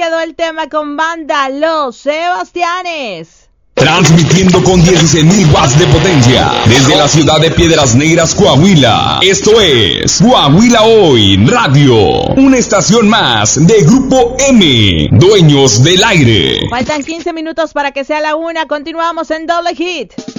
quedó el tema con banda Los Sebastianes. Transmitiendo con 16.000 watts de potencia desde la ciudad de Piedras Negras, Coahuila. Esto es Coahuila Hoy Radio, una estación más de Grupo M, dueños del aire. Faltan 15 minutos para que sea la 1. Continuamos en Doble Hit.